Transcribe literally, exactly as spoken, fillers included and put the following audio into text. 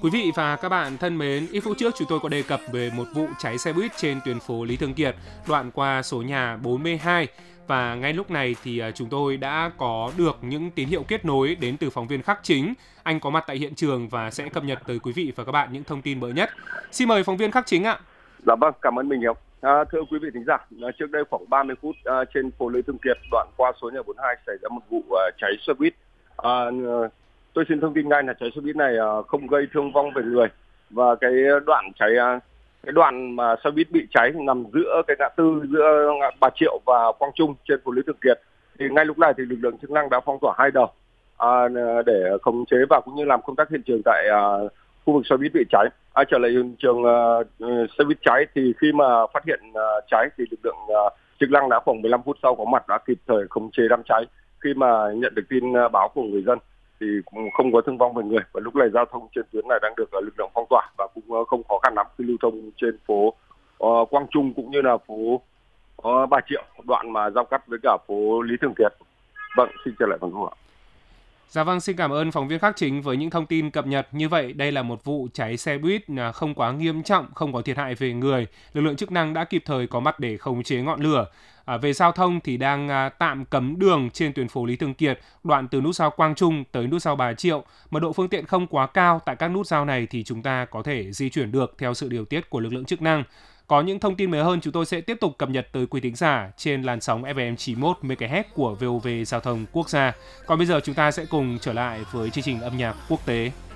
Quý vị và các bạn thân mến, ít phút trước chúng tôi có đề cập về một vụ cháy xe buýt trên tuyến phố Lý Thường Kiệt, đoạn qua số nhà bốn mươi hai. Và ngay lúc này thì chúng tôi đã có được những tín hiệu kết nối đến từ phóng viên Khắc Chính. Anh có mặt tại hiện trường và sẽ cập nhật tới quý vị và các bạn những thông tin mới nhất. Xin mời phóng viên Khắc Chính ạ. Dạ vâng, cảm ơn Minh Hiếu. À, thưa quý vị thính giả, trước đây khoảng ba mươi phút à, trên phố Lý Thường Kiệt, đoạn qua số nhà bốn mươi hai xảy ra một vụ à, cháy xe buýt. À, tôi xin thông tin ngay là cháy xe buýt này à, không gây thương vong về người, và cái đoạn cháy à, cái đoạn mà xe buýt bị cháy nằm giữa cái ngã tư giữa Bà Triệu và Quang Trung trên phố Lý Thường Kiệt. Thì ngay lúc này thì lực lượng chức năng đã phong tỏa hai đầu à, để khống chế và cũng như làm công tác hiện trường tại à, khu vực xe buýt bị cháy. À, trở lại hiện trường uh, xe buýt cháy thì khi mà phát hiện uh, cháy thì lực lượng uh, chức năng đã khoảng mười lăm phút sau có mặt đã kịp thời khống chế đám cháy. Khi mà nhận được tin uh, báo của người dân thì cũng không có thương vong về người, và lúc này giao thông trên tuyến này đang được uh, lực lượng phong tỏa và cũng uh, không khó khăn lắm khi lưu thông trên phố uh, Quang Trung cũng như là phố uh, Bà Triệu, đoạn mà giao cắt với cả phố Lý Thường Kiệt. Vâng, xin trở lại phần thu ạ. Dạ vâng, xin cảm ơn phóng viên Khắc Chính với những thông tin cập nhật. Như vậy, đây là một vụ cháy xe buýt không quá nghiêm trọng, không có thiệt hại về người. Lực lượng chức năng đã kịp thời có mặt để khống chế ngọn lửa. À, về giao thông thì đang à, tạm cấm đường trên tuyến phố Lý Thường Kiệt, đoạn từ nút giao Quang Trung tới nút giao Bà Triệu. Mật độ phương tiện không quá cao, tại các nút giao này thì chúng ta có thể di chuyển được theo sự điều tiết của lực lượng chức năng. Có những thông tin mới hơn chúng tôi sẽ tiếp tục cập nhật tới quý thính giả trên làn sóng ép em chín mươi mốt mê ga héc của vê o vê Giao thông Quốc gia. Còn bây giờ chúng ta sẽ cùng trở lại với chương trình âm nhạc quốc tế.